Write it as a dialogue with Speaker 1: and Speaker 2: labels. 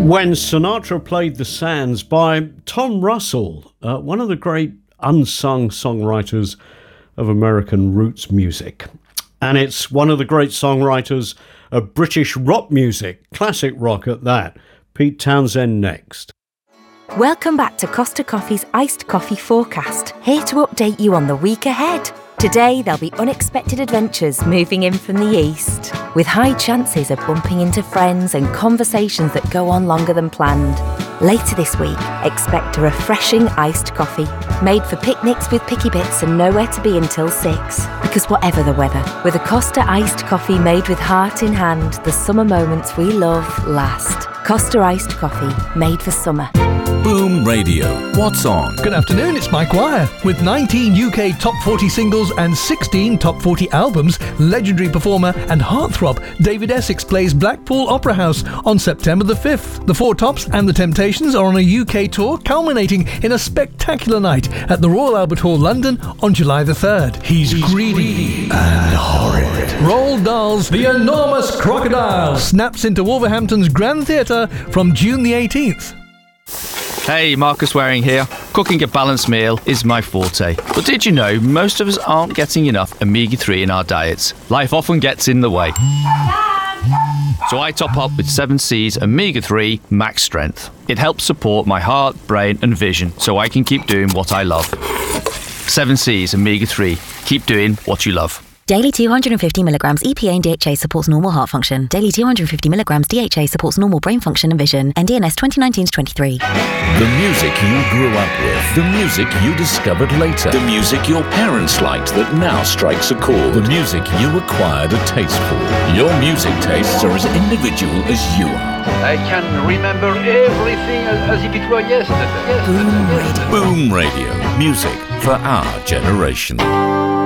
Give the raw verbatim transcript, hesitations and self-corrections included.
Speaker 1: When Sinatra Played the Sands by Tom Russell, uh, one of the great unsung songwriters of American roots music. And it's one of the great songwriters of British rock music, classic rock at that. Pete Townsend next.
Speaker 2: Welcome back to Costa Coffee's Iced Coffee Forecast, here to update you on the week ahead. Today, there'll be unexpected adventures moving in from the east, with high chances of bumping into friends and conversations that go on longer than planned. Later this week, expect a refreshing iced coffee, made for picnics with picky bits and nowhere to be until six. Because whatever the weather, with a Costa iced coffee made with heart in hand, the summer moments we love last. Costa iced coffee, made for summer.
Speaker 3: Boom Radio. What's on?
Speaker 4: Good afternoon, it's Mike Wire. With nineteen U K top forty singles and sixteen top forty albums, legendary performer and heartthrob David Essex plays Blackpool Opera House on September the fifth. The Four Tops and the Temptations are on a U K tour, culminating in a spectacular night at the Royal Albert Hall, London on July the third. He's, He's greedy, greedy and horrid. Roald Dahl's The Enormous Crocodile snaps into Wolverhampton's Grand Theatre from June the eighteenth.
Speaker 5: Hey, Marcus Waring here. Cooking a balanced meal is my forte. But did you know most of us aren't getting enough omega three in our diets? Life often gets in the way. So I top up with seven Seas Omega three Max Strength. It helps support my heart, brain and vision so I can keep doing what I love. seven Seas Omega three. Keep doing what you love.
Speaker 6: Daily two hundred fifty milligrams E P A and D H A supports normal heart function. Daily two hundred fifty milligrams D H A supports normal brain function and vision. N D N S twenty nineteen to twenty-three.
Speaker 3: The music you grew up with. The music you discovered later. The music your parents liked that now strikes a chord. The music you acquired a taste for. Your music tastes are as individual as you are.
Speaker 7: I can remember everything as, as if it were yesterday.
Speaker 3: Boom Radio. Boom Radio. Music for our generation.